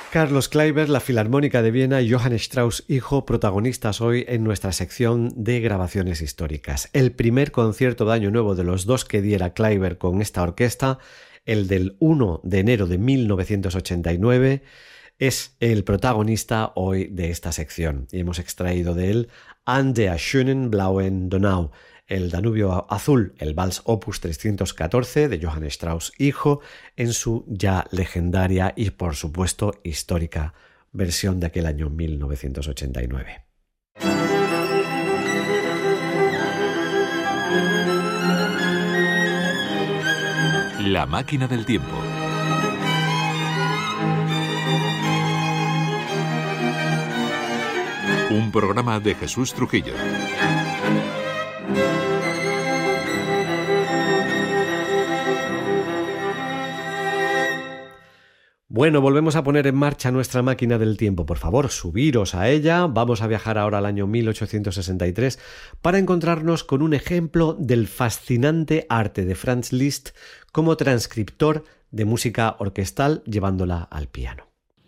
Carlos Kleiber, la Filarmónica de Viena y Johann Strauss hijo, protagonistas hoy en nuestra sección de grabaciones históricas. El primer concierto de Año Nuevo de los dos que diera Kleiber con esta orquesta, el del 1 de enero de 1989, es el protagonista hoy de esta sección y hemos extraído de él An der schönen blauen Donau, el Danubio Azul, el Vals Opus 314 de Johann Strauss hijo, en su ya legendaria y por supuesto histórica versión de aquel año 1989. La máquina del tiempo. Un programa de Jesús Trujillo. Bueno, volvemos a poner en marcha nuestra máquina del tiempo. Por favor, subiros a ella. Vamos a viajar ahora al año 1863 para encontrarnos con un ejemplo del fascinante arte de Franz Liszt como transcriptor de música orquestal llevándola al piano.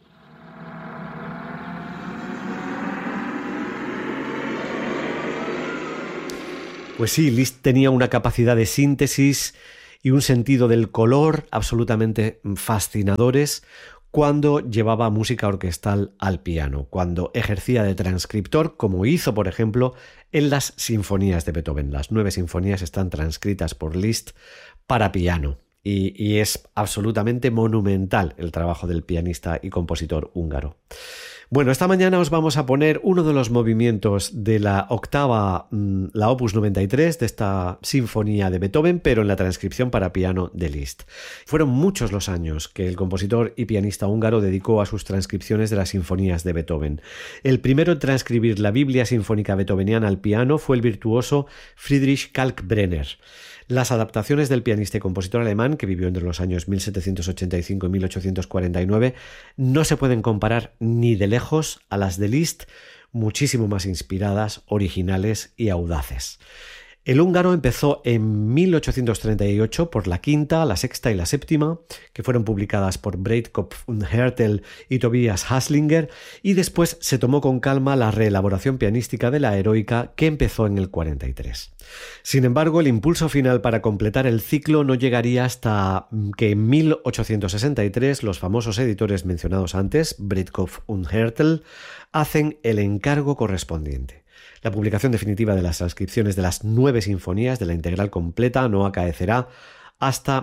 Pues sí, Liszt tenía una capacidad de síntesis y un sentido del color absolutamente fascinadores cuando llevaba música orquestal al piano, cuando ejercía de transcriptor, como hizo, por ejemplo, en las sinfonías de Beethoven. Las 9 sinfonías están transcritas por Liszt para piano y es absolutamente monumental el trabajo del pianista y compositor húngaro. Bueno, esta mañana os vamos a poner uno de los movimientos de la octava, la Opus 93 de esta sinfonía de Beethoven, pero en la transcripción para piano de Liszt. Fueron muchos los años que el compositor y pianista húngaro dedicó a sus transcripciones de las sinfonías de Beethoven. El primero en transcribir la Biblia sinfónica beethoveniana al piano fue el virtuoso Friedrich Kalkbrenner. Las adaptaciones del pianista y compositor alemán, que vivió entre los años 1785 y 1849, no se pueden comparar ni de lejos a las de Liszt, muchísimo más inspiradas, originales y audaces. El húngaro empezó en 1838 por la quinta, la sexta y la séptima, que fueron publicadas por Breitkopf und Härtel y Tobias Haslinger, y después se tomó con calma la reelaboración pianística de la heroica, que empezó en el 43. Sin embargo, el impulso final para completar el ciclo no llegaría hasta que en 1863 los famosos editores mencionados antes, Breitkopf und Härtel, hacen el encargo correspondiente. La publicación definitiva de las transcripciones de las 9 sinfonías de la integral completa no acaecerá hasta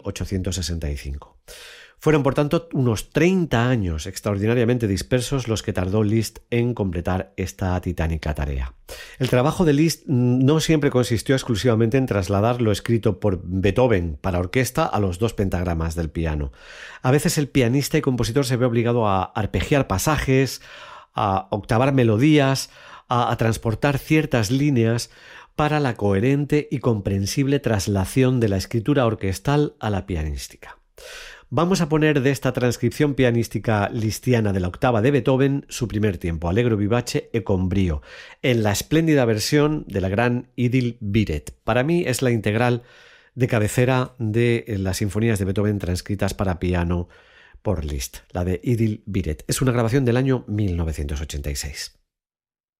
1865. Fueron, por tanto, unos 30 años extraordinariamente dispersos los que tardó Liszt en completar esta titánica tarea. El trabajo de Liszt no siempre consistió exclusivamente en trasladar lo escrito por Beethoven para orquesta a los 2 pentagramas del piano. A veces el pianista y compositor se ve obligado a arpegiar pasajes, a octavar melodías, a transportar ciertas líneas para la coherente y comprensible traslación de la escritura orquestal a la pianística. Vamos a poner de esta transcripción pianística lisztiana de la octava de Beethoven su primer tiempo, Allegro vivace e con brio, en la espléndida versión de la gran Idil Biret. Para mí es la integral de cabecera de las sinfonías de Beethoven transcritas para piano por Liszt, la de Idil Biret. Es una grabación del año 1986.